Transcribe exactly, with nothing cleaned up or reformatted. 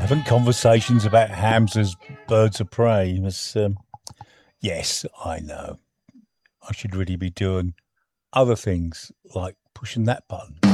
having conversations about hams as birds of prey. Was, um, yes, I know. I should really be doing other things like pushing that button.